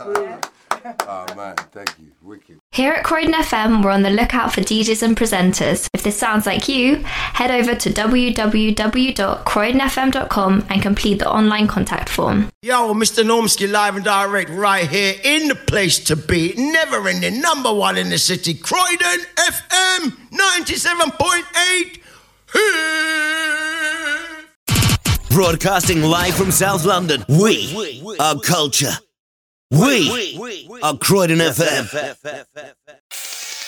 Oh man, thank you. Wicked. Here at Croydon FM, we're on the lookout for DJs and presenters. If this sounds like you, head over to www.croydonfm.com and complete the online contact form. Yo, Mr. Normski live and direct right here in the place to be. Never ending, number one in the city. Croydon FM 97.8. Broadcasting live from South London. We are culture. We are Croydon FM.